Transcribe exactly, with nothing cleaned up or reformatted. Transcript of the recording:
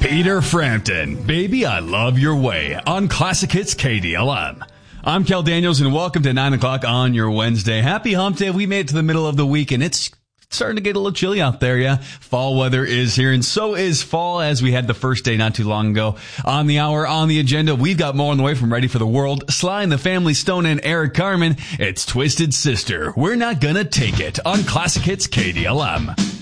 Peter Frampton, Baby I Love Your Way on Classic Hits K D L M. I'm Kel Daniels and welcome to nine o'clock on your Wednesday. Happy hump day. We made it to the middle of the week and it's starting to get a little chilly out there, yeah. Fall weather is here and so is fall as we had the first day not too long ago. On the hour, on the agenda, we've got more on the way from Ready for the World, Sly and the Family Stone and Eric Carmen. It's Twisted Sister. We're not gonna take it on Classic Hits K D L M.